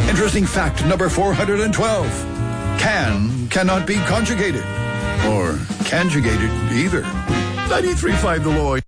Interesting fact number 412. Cannot be conjugated. Or conjugated either. 93.5 The Lloyd.